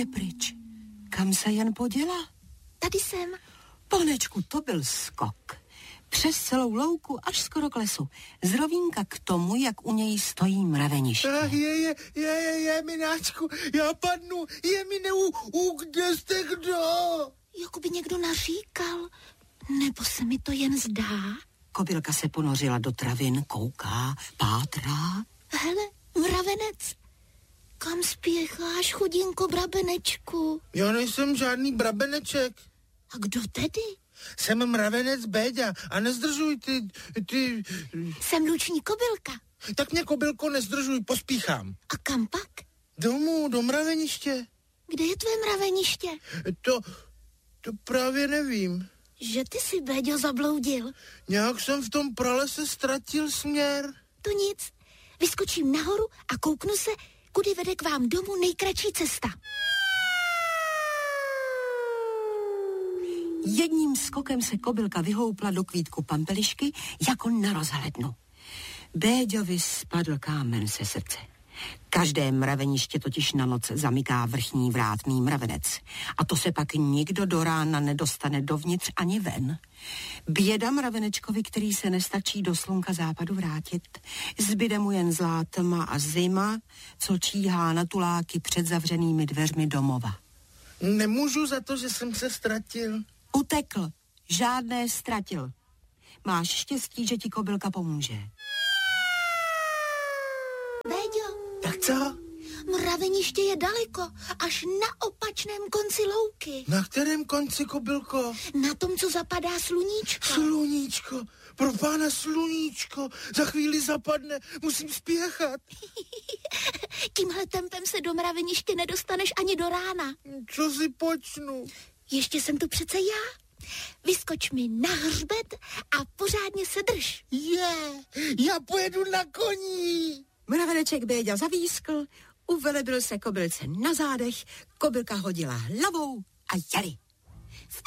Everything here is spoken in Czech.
je pryč. Kam se jen poděla? Tady jsem. Panečku, to byl skok. Přes celou louku až skoro k lesu. Z rovínka k tomu, jak u něj stojí mraveniště. Je, mináčku, já padnu, je mi kde jste kdo? Jako by někdo naříkal, nebo se mi to jen zdá? Kobylka se ponořila do travin, kouká, pátrá. Hele, mravenec, kam spěcháš, chudinko brabenečku? Já nejsem žádný brabeneček. A kdo tedy? Jsem mravenec Béďa a nezdržuj ty... Jsem luční kobylka. Tak mě, kobylko, nezdržuj, pospíchám. A kam pak? Domů, do mraveniště. Kde je tvé mraveniště? To právě nevím. Že ty si, Béďo, zabloudil. Nějak jsem v tom pralese ztratil směr. To nic. Vyskočím nahoru a kouknu se, kudy vede k vám domů nejkratší cesta. Jedním skokem se kobylka vyhoupla do kvítku pampelišky jako na rozhlednu. Béďovi spadl kámen se srdce. Každé mraveniště totiž na noc zamyká vrchní vrátný mravenec. A to se pak nikdo do rána nedostane dovnitř ani ven. Běda mravenečkovi, který se nestačí do slunka západu vrátit. Zbyde mu jen zlá tma a zima, co číhá na tuláky před zavřenými dveřmi domova. Nemůžu za to, že jsem se ztratil. Utekl, žádné ztratil. Máš štěstí, že ti kobylka pomůže. Béďo. Tak co? Mraveniště je daleko, až na opačném konci louky. Na kterém konci, kobylko? Na tom, co zapadá sluníčko. Sluníčko, pro pána sluníčko, za chvíli zapadne, musím spěchat. Tímhle tempem se do mraveniště nedostaneš ani do rána. Co si počnu? Ještě jsem tu přece já. Vyskoč mi na hřbet a pořádně se drž. Já pojedu na koní. Mraveneček Béďa zavískl, uvelebil se kobylce na zádech, kobylka hodila hlavou a jeli.